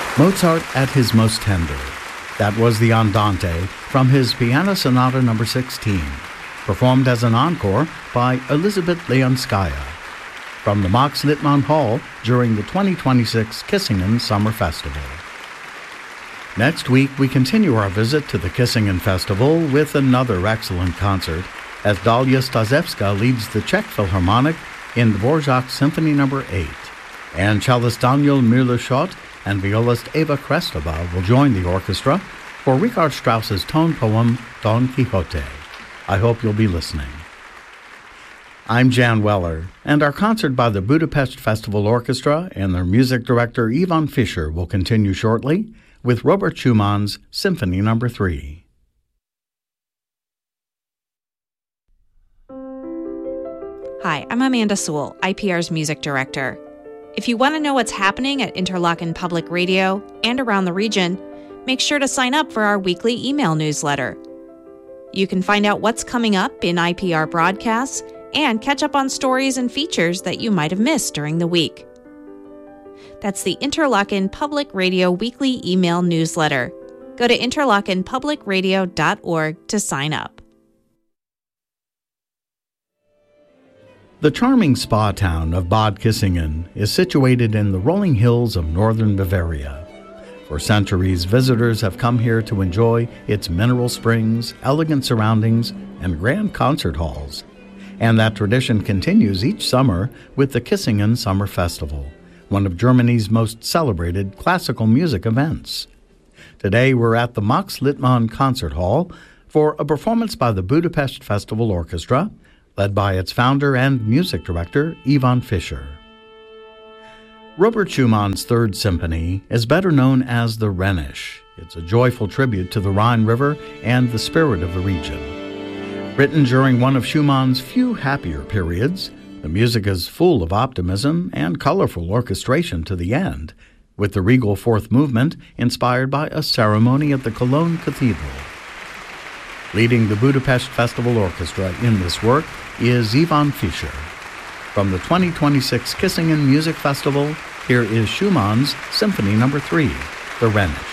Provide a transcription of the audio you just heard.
Mozart at his most tender. That was the Andante from his Piano Sonata No. 16, performed as an encore by Elizabeth Leonskaya from the Max Littmann Hall during the 2026 Kissingen Summer Festival. Next week, we continue our visit to the Kissingen Festival with another excellent concert as Dalia Stasevska leads the Czech Philharmonic in Dvorak's Symphony No. 8, and cellist Daniel Müller-Schott and violist Eva Krestova will join the orchestra for Richard Strauss's tone poem Don Quixote. I hope you'll be listening. I'm Jan Weller, and our concert by the Budapest Festival Orchestra and their music director Ivan Fischer will continue shortly with Robert Schumann's Symphony No. 3. Hi, I'm Amanda Sewell, IPR's music director. If you want to know what's happening at Interlochen Public Radio and around the region, make sure to sign up for our weekly email newsletter. You can find out what's coming up in IPR broadcasts and catch up on stories and features that you might have missed during the week. That's the Interlochen Public Radio weekly email newsletter. Go to interlochenpublicradio.org to sign up. The charming spa town of Bad Kissingen is situated in the rolling hills of northern Bavaria. For centuries, visitors have come here to enjoy its mineral springs, elegant surroundings, and grand concert halls. And that tradition continues each summer with the Kissingen Summer Festival, one of Germany's most celebrated classical music events. Today we're at the Max Littmann Concert Hall for a performance by the Budapest Festival Orchestra, led by its founder and music director, Ivan Fischer. Robert Schumann's Third Symphony is better known as the Rhenish. It's a joyful tribute to the Rhine River and the spirit of the region. Written during one of Schumann's few happier periods, the music is full of optimism and colorful orchestration to the end, with the regal fourth movement inspired by a ceremony at the Cologne Cathedral. Leading the Budapest Festival Orchestra in this work is Ivan Fischer. From the 2026 Kissingen Music Festival, here is Schumann's Symphony No. 3, the Rhenish.